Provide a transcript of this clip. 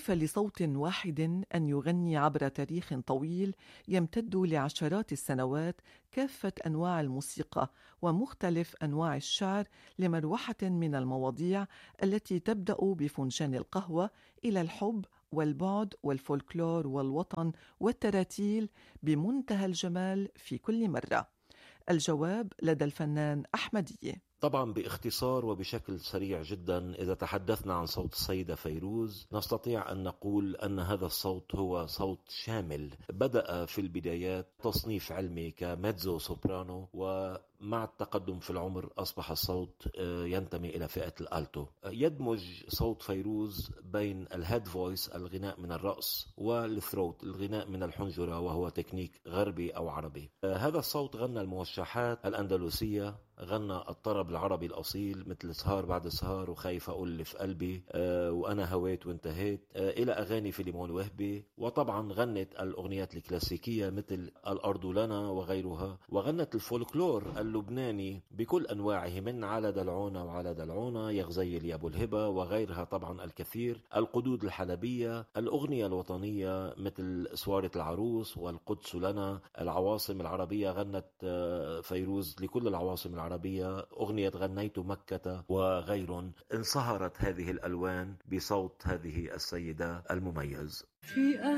كيف لصوت واحد أن يغني عبر تاريخ طويل يمتد لعشرات السنوات كافة أنواع الموسيقى ومختلف أنواع الشعر لمروحة من المواضيع التي تبدأ بفنجان القهوة إلى الحب والبعد والفولكلور والوطن والتراتيل بمنتهى الجمال في كل مرة؟ الجواب لدى الفنان أحمدية. طبعا باختصار وبشكل سريع جدا، إذا تحدثنا عن صوت السيدة فيروز نستطيع أن نقول أن هذا الصوت هو صوت شامل. بدأ في البدايات تصنيف علمي كميتزو سوبرانو، ومع التقدم في العمر أصبح الصوت ينتمي إلى فئة الألتو. يدمج صوت فيروز بين الهيد فويس الغناء من الرأس والثروت الغناء من الحنجرة، وهو تكنيك غربي أو عربي. هذا الصوت غنى الموشحات الأندلسية، غنى الطرب العربي الأصيل مثل سهار بعد سهار وخايف أقول اللي في قلبي وأنا هويت وانتهيت، إلى أغاني فيليمون وهبي. وطبعا غنت الأغنيات الكلاسيكية مثل الأرض لنا وغيرها، وغنت الفولكلور اللبناني بكل أنواعه من على دلعونا وعلى دلعونا يا غزيل يا أبو الهبة وغيرها طبعا الكثير. القدود الحلبية، الأغنية الوطنية مثل سوارة العروس والقدس لنا. العواصم العربية غنت فيروز لكل العواصم العربية، أغنية غنيت مكة وغير. انصهرت هذه الألوان بصوت هذه السيدة المميز.